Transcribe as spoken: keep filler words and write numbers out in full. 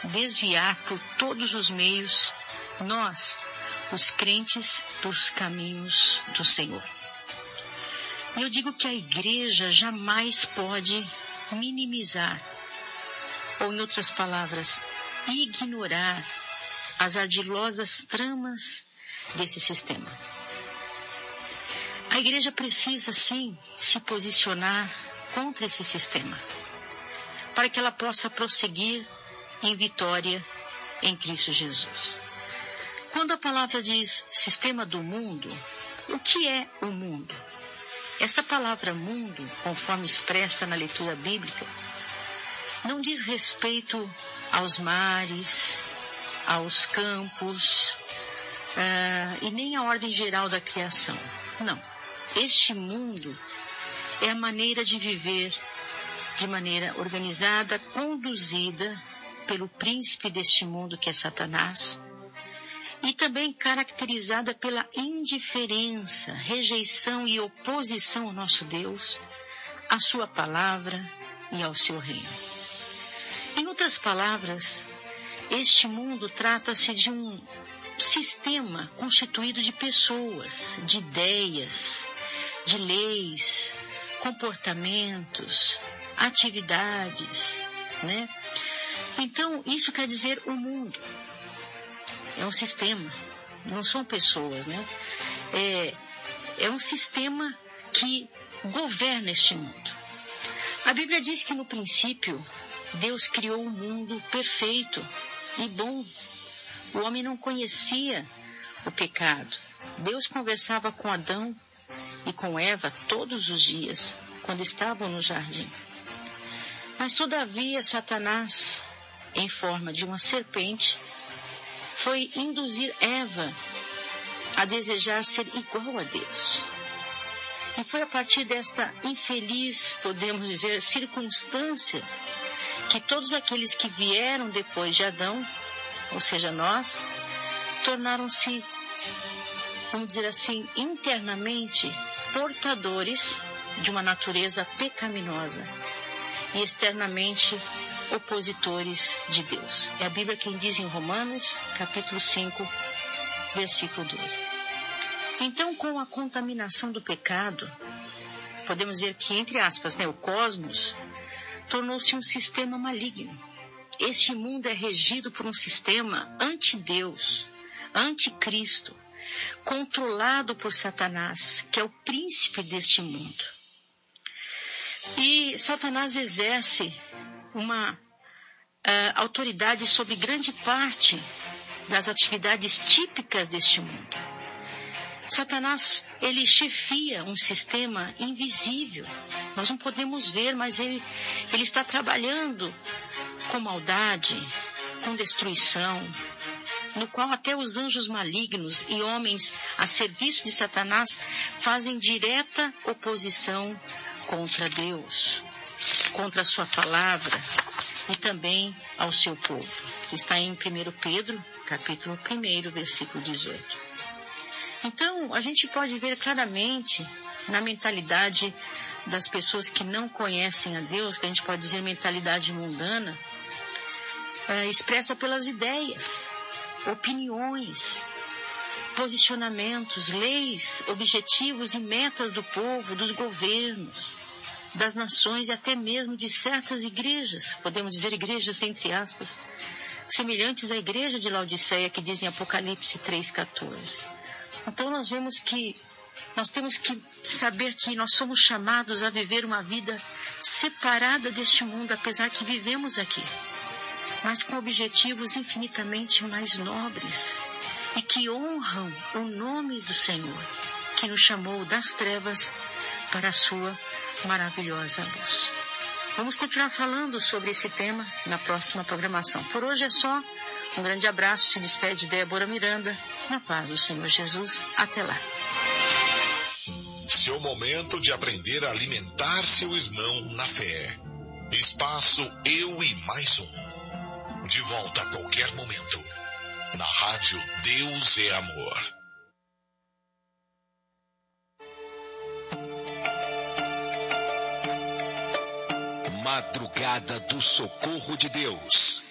desviar por todos os meios nós, os crentes, dos caminhos do Senhor. E eu digo que a igreja jamais pode minimizar, ou em outras palavras, ignorar as ardilosas tramas desse sistema. A igreja precisa, sim, se posicionar contra esse sistema, para que ela possa prosseguir em vitória em Cristo Jesus. Quando a palavra diz sistema do mundo, o que é o mundo? Esta palavra mundo, conforme expressa na leitura bíblica, não diz respeito aos mares, aos campos, uh, e nem à ordem geral da criação. Não. Este mundo é a maneira de viver de maneira organizada, conduzida pelo príncipe deste mundo, que é Satanás, e também caracterizada pela indiferença, rejeição e oposição ao nosso Deus, à sua palavra e ao seu reino. Em outras palavras, este mundo trata-se de um sistema constituído de pessoas, de ideias, de leis, comportamentos, atividades, né? Então, isso quer dizer o mundo. É um sistema, não são pessoas, né? É, é um sistema que governa este mundo. A Bíblia diz que no princípio Deus criou um mundo perfeito e bom. O homem não conhecia o pecado. Deus conversava com Adão e com Eva todos os dias, quando estavam no jardim. Mas todavia Satanás, em forma de uma serpente, foi induzir Eva a desejar ser igual a Deus. E foi a partir desta infeliz, podemos dizer, circunstância, que todos aqueles que vieram depois de Adão, ou seja, nós, tornaram-se, vamos dizer assim, internamente portadores de uma natureza pecaminosa e externamente opositores de Deus. É a Bíblia quem diz em Romanos, capítulo cinco, versículo doze. Então, com a contaminação do pecado, podemos dizer que, entre aspas, né, o cosmos tornou-se um sistema maligno. Este mundo é regido por um sistema anti-Deus, anticristo, controlado por Satanás, que é o príncipe deste mundo. E Satanás exerce uma uh, autoridade sobre grande parte das atividades típicas deste mundo. Satanás, ele chefia um sistema invisível. Nós não podemos ver, mas ele, ele está trabalhando com maldade, com destruição, no qual até os anjos malignos e homens a serviço de Satanás fazem direta oposição contra Deus, contra a sua palavra e também ao seu povo. Está em primeiro Pedro, capítulo um, versículo dezoito. Então, a gente pode ver claramente na mentalidade das pessoas que não conhecem a Deus, que a gente pode dizer mentalidade mundana, é, expressa pelas ideias, opiniões, posicionamentos, leis, objetivos e metas do povo, dos governos, das nações e até mesmo de certas igrejas, podemos dizer igrejas entre aspas, semelhantes à igreja de Laodiceia, que diz em Apocalipse três, quatorze. Então nós vemos que nós temos que saber que nós somos chamados a viver uma vida separada deste mundo, apesar que vivemos aqui, mas com objetivos infinitamente mais nobres e que honram o nome do Senhor, que nos chamou das trevas para a sua maravilhosa luz. Vamos continuar falando sobre esse tema na próxima programação. Por hoje é só. Um grande abraço. Se despede Débora Miranda. Na paz do Senhor Jesus. Até lá. Seu momento de aprender a alimentar seu irmão na fé. Espaço Eu e Mais Um. De volta a qualquer momento. Na rádio Deus é Amor. Madrugada do Socorro de Deus.